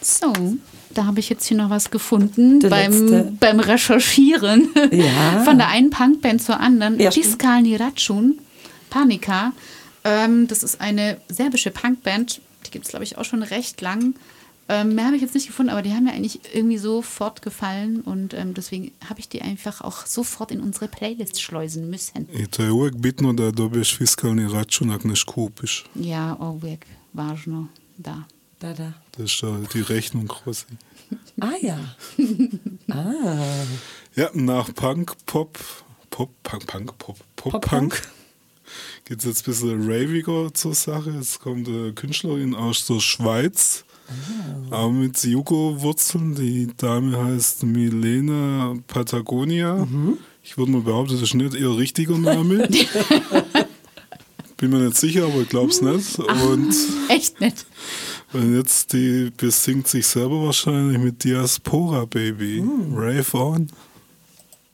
So, da habe ich jetzt hier noch was gefunden Der letzte. beim Recherchieren Ja. von der einen Punkband zur anderen. Ja, Fiskalni Ratschun, Panika. Das ist eine serbische Punkband. Die gibt es, glaube ich, auch schon recht lang. Mehr habe ich jetzt nicht gefunden, aber die haben mir eigentlich irgendwie sofort gefallen und deswegen habe ich die einfach auch sofort in unsere Playlist schleusen müssen. I to je uvek bitno da dobiješ fiskalni račun ako ne škupiš. Ja, uvijek važno, da. Da. Das ist die Rechnung quasi. Ah ja. Ja, nach Punk, Pop, geht es jetzt ein bisschen raviger zur Sache. Es kommt eine Künstlerin aus der Schweiz, auch mit Jugo-Wurzeln. Die Dame heißt Milena Patagonia. Ich würde mal behaupten, das ist nicht ihr richtiger Name. Bin mir nicht sicher, aber ich glaube es nicht. Und Echt nicht. jetzt die besingt sich selber wahrscheinlich mit Diaspora Baby. Rave on.